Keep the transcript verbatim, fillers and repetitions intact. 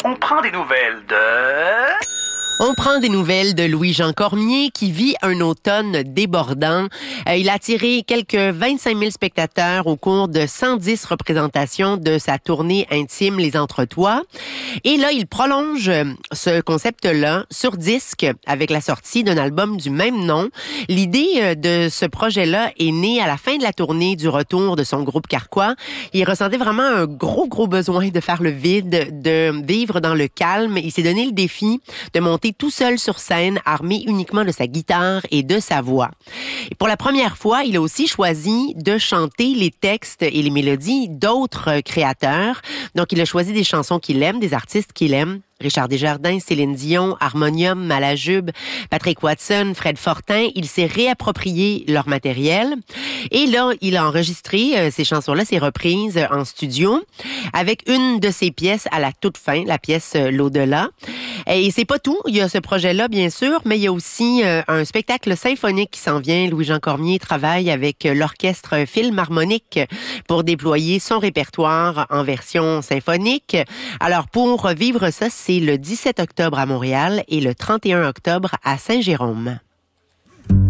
On prend des nouvelles de... On prend des nouvelles de Louis-Jean Cormier qui vit un automne débordant. Euh, il a attiré quelques vingt-cinq mille spectateurs au cours de cent dix représentations de sa tournée intime Les Entretois. Et là, il prolonge ce concept-là sur disque avec la sortie d'un album du même nom. L'idée de ce projet-là est née à la fin de la tournée du retour de son groupe Carquois. Il ressentait vraiment un gros, gros besoin de faire le vide, de vivre dans le calme. Il s'est donné le défi de monter tout seul sur scène, armé uniquement de sa guitare et de sa voix. Et pour la première fois, il a aussi choisi de chanter les textes et les mélodies d'autres créateurs. Donc, il a choisi des chansons qu'il aime, des artistes qu'il aime. Richard Desjardins, Céline Dion, Harmonium, Malajube, Patrick Watson, Fred Fortin. Il s'est réapproprié leur matériel. Et là, il a enregistré euh, ces chansons-là, ces reprises euh, en studio, avec une de ses pièces à la toute fin, la pièce euh, L'Au-delà. Et c'est pas tout. Il y a ce projet-là, bien sûr, mais il y a aussi euh, un spectacle symphonique qui s'en vient. Louis-Jean Cormier travaille avec euh, l'orchestre Philharmonique pour déployer son répertoire en version symphonique. Alors, pour vivre ça, c'est le dix-sept octobre à Montréal et le trente et un octobre à Saint-Jérôme.